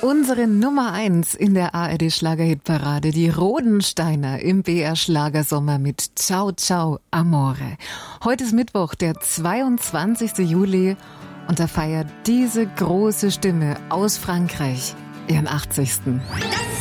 Unsere Nummer 1 in der ARD-Schlagerhitparade, die Rodensteiner im BR-Schlagersommer mit Ciao Ciao Amore. Heute ist Mittwoch, der 22. Juli und da feiert diese große Stimme aus Frankreich ihren 80. Das